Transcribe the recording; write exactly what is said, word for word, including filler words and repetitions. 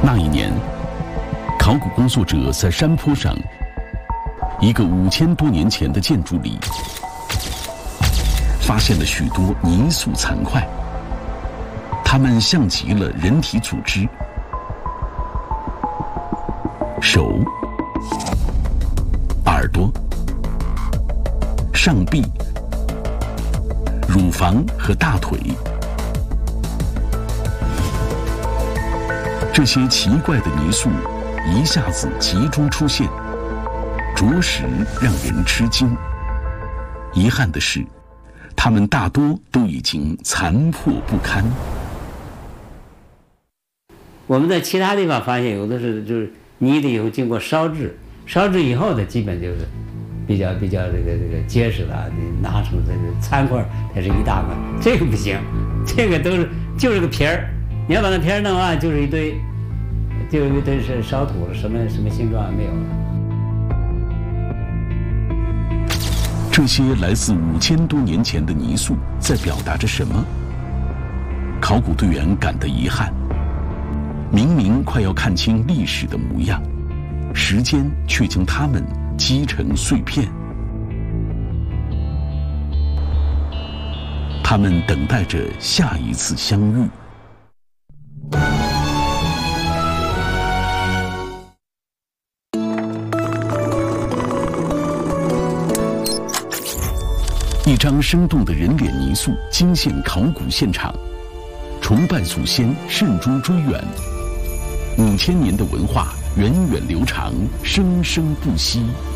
那一年，考古工作者在山坡上一个五千多年前的建筑里，发现了许多泥塑残块，它们像极了人体组织：手、耳朵、上臂、乳房和大腿。这些奇怪的泥塑一下子集中出现，着实让人吃惊。遗憾的是，它们大多都已经残破不堪。 我们在其他地方发现，有的是就是泥里以后经过烧制，烧制以后的基本就是比较比较这个这个结实了，你拿出这个残块，它是一大块。这个不行，这个都是就是个皮儿，你要把那皮儿弄完，就是一堆，就一堆是烧土了，什么什么形状也没有了。 这些来自五千多年前的泥塑在表达着什么？考古队员感到遗憾，明明快要看清历史的模样，时间却将它们击成碎片。他们等待着下一次相遇。一张生动的人脸泥塑惊现考古现场，崇拜祖先，慎终追远。五千年的文化源远流长，生生不息。